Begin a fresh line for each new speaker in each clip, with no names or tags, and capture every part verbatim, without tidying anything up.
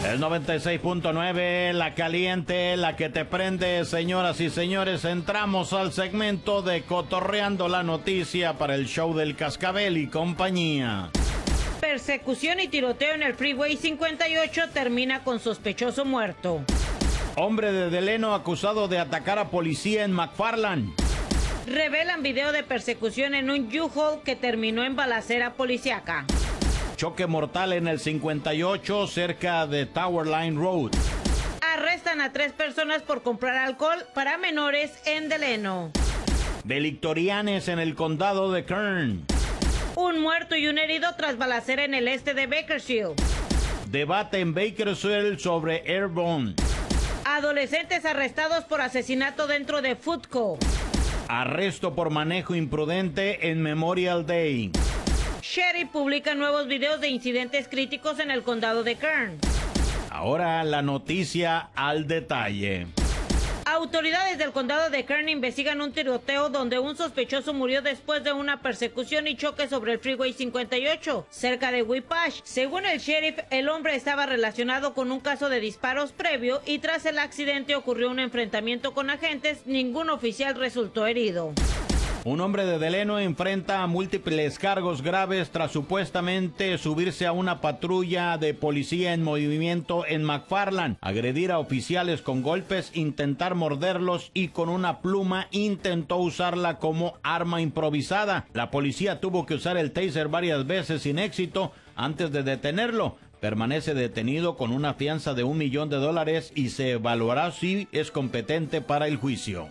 El noventa y seis punto nueve, la caliente, la que te prende. Señoras y señores, entramos al segmento de Cotorreando la Noticia para el show del Cascabel y compañía.
Persecución y tiroteo en el Freeway cincuenta y ocho termina con sospechoso muerto.
Hombre de Delano acusado de atacar a policía en McFarland.
Revelan video de persecución en un U-Haul que terminó en balacera policíaca.
Choque mortal en el cincuenta y ocho cerca de Tower Line Road.
Arrestan a tres personas por comprar alcohol para menores en Delano.
Delictorianes en el condado de Kern.
Un muerto y un herido tras balacera en el este de Bakersfield.
Debate en Bakersfield sobre Airborne.
Adolescentes arrestados por asesinato dentro de Foodco.
Arresto por manejo imprudente en Memorial Day.
Sheriff publica nuevos videos de incidentes críticos en el condado de Kern.
Ahora la noticia al detalle.
Autoridades del condado de Kern investigan un tiroteo donde un sospechoso murió después de una persecución y choque sobre el Freeway cincuenta y ocho, cerca de Whiplash. Según el sheriff, el hombre estaba relacionado con un caso de disparos previo y tras el accidente ocurrió un enfrentamiento con agentes. Ningún oficial resultó herido.
Un hombre de Delano enfrenta a múltiples cargos graves tras supuestamente subirse a una patrulla de policía en movimiento en McFarland, agredir a oficiales con golpes, intentar morderlos y con una pluma intentó usarla como arma improvisada. La policía tuvo que usar el taser varias veces sin éxito antes de detenerlo. Permanece detenido con una fianza de un millón de dólares y se evaluará si es competente para el juicio.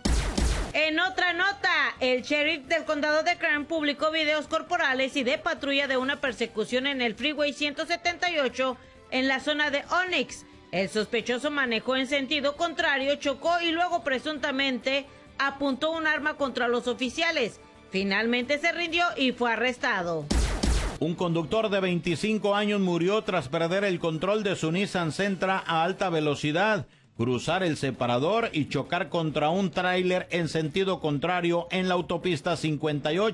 En otra nota, el sheriff del condado de Kern publicó videos corporales y de patrulla de una persecución en el Freeway ciento setenta y ocho en la zona de Onyx. El sospechoso manejó en sentido contrario, chocó y luego presuntamente apuntó un arma contra los oficiales. Finalmente se rindió y fue arrestado.
Un conductor de veinticinco años murió tras perder el control de su Nissan Sentra a alta velocidad, cruzar el separador y chocar contra un tráiler en sentido contrario en la autopista cincuenta y ocho.